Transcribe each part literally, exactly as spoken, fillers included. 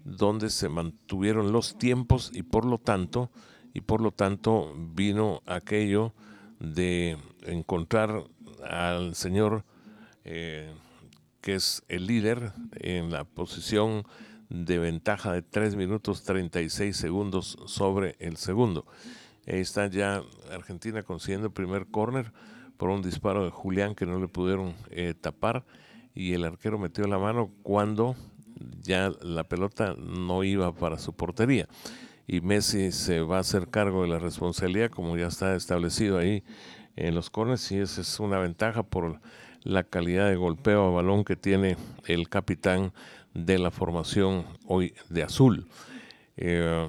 donde se mantuvieron los tiempos y por lo tanto, y por lo tanto vino aquello de encontrar al señor eh, que es el líder en la posición de ventaja de tres minutos treinta y seis segundos sobre el segundo. Ahí está ya Argentina consiguiendo el primer córner por un disparo de Julián que no le pudieron eh, tapar, y el arquero metió la mano cuando ya la pelota no iba para su portería, y Messi se va a hacer cargo de la responsabilidad como ya está establecido ahí en los córneres, y esa es una ventaja por la calidad de golpeo a balón que tiene el capitán de la formación hoy de azul. Eh,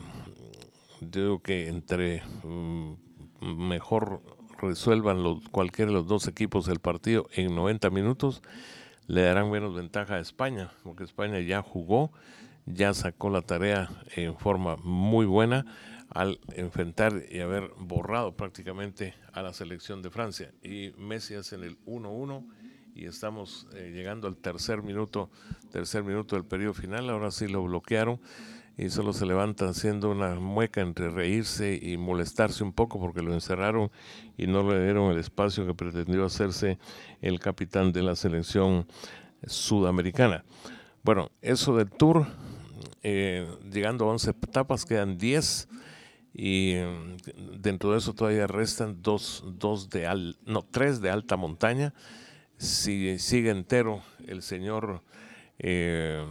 digo que entre um, mejor resuelvan los, cualquiera de los dos equipos el partido en noventa minutos, le darán menos ventaja a España, porque España ya jugó, ya sacó la tarea en forma muy buena al enfrentar y haber borrado prácticamente a la selección de Francia. Y Messi hace el uno uno y estamos eh, llegando al tercer minuto, tercer minuto del periodo final. Ahora sí lo bloquearon y solo se levantan haciendo una mueca entre reírse y molestarse un poco porque lo encerraron y no le dieron el espacio que pretendió hacerse el capitán de la selección sudamericana. Bueno, eso del Tour, eh, llegando a once etapas, quedan diez, y dentro de eso todavía restan dos, dos de al, no, tres de alta montaña. Si sigue entero el señor eh,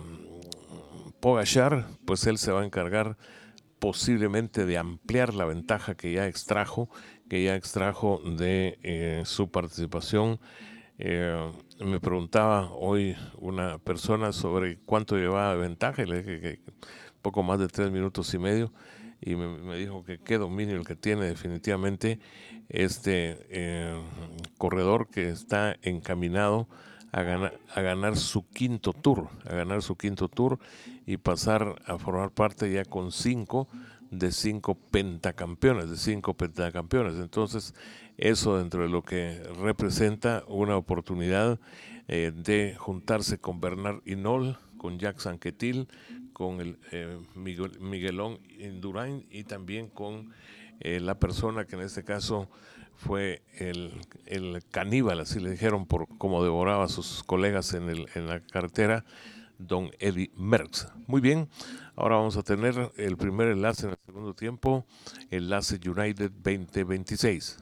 Pogačar, pues él se va a encargar posiblemente de ampliar la ventaja que ya extrajo, que ya extrajo de eh, su participación. Eh, me preguntaba hoy una persona sobre cuánto llevaba de ventaja y le dije que poco más de tres minutos y medio, y me, me dijo que qué dominio el que tiene definitivamente este eh, corredor, que está encaminado a ganar, a ganar su quinto tour, a ganar su quinto tour y pasar a formar parte ya con cinco de cinco pentacampeones, de cinco pentacampeones. Entonces, eso dentro de lo que representa una oportunidad eh, de juntarse con Bernard Hinault, con Jacques Anquetil, con el eh, Miguel, Miguelón Indurain, y también con eh, la persona que en este caso fue el, el caníbal, así le dijeron, por cómo devoraba a sus colegas en, el, en la carretera, don Eddy Merckx. Muy bien, ahora vamos a tener el primer enlace en el segundo tiempo, enlace United veinte veintiséis.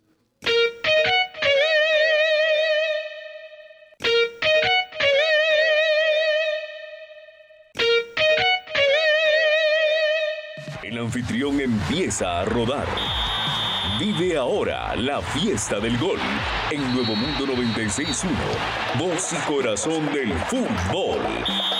El anfitrión empieza a rodar. Vive ahora la fiesta del gol en Nuevo Mundo noventa y seis punto uno, voz y corazón del fútbol.